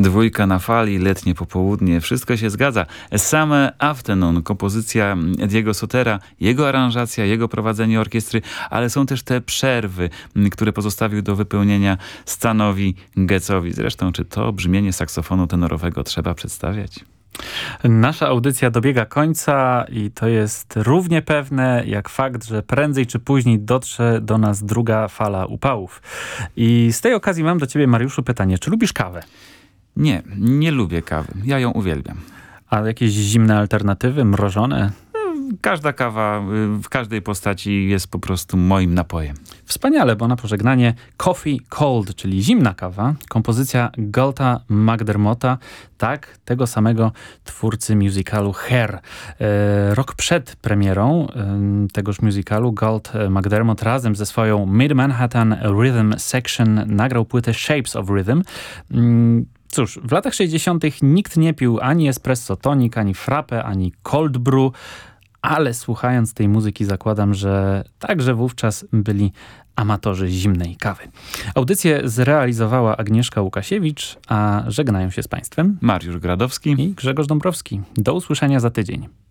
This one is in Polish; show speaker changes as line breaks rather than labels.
Dwójka na fali, letnie popołudnie, wszystko się zgadza. Summer Afternoon, kompozycja Diego Sotera, jego aranżacja, jego prowadzenie orkiestry, ale są też te przerwy, które pozostawił do wypełnienia Stanowi Getzowi. Zresztą, czy to brzmienie saksofonu tenorowego trzeba przedstawiać?
Nasza audycja dobiega końca i to jest równie pewne jak fakt, że prędzej czy później dotrze do nas druga fala upałów. I z tej okazji mam do ciebie, Mariuszu, pytanie. Czy lubisz kawę?
Nie lubię kawy. Ja ją uwielbiam.
A jakieś zimne alternatywy, mrożone?
Każda kawa w każdej postaci jest po prostu moim napojem.
Wspaniale, bo na pożegnanie Coffee Cold, czyli zimna kawa, kompozycja Galta McDermotta, tak, tego samego twórcy musicalu Hair. Rok przed premierą tegoż musicalu Galt McDermott razem ze swoją Mid-Manhattan Rhythm Section nagrał płytę Shapes of Rhythm. Cóż, w latach 60. nikt nie pił ani espresso tonic, ani frappe, ani cold brew, ale słuchając tej muzyki zakładam, że także wówczas byli amatorzy zimnej kawy. Audycję zrealizowała Agnieszka Łukasiewicz, a żegnają się z Państwem
Mariusz Gradowski
i Grzegorz Dąbrowski. Do usłyszenia za tydzień.